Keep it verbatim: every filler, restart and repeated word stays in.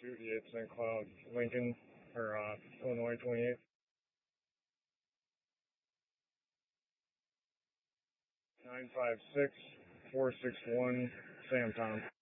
duty at Saint Cloud, Lincoln, or uh, Illinois twenty-eighth. nine five six, four six one, Sam Tom.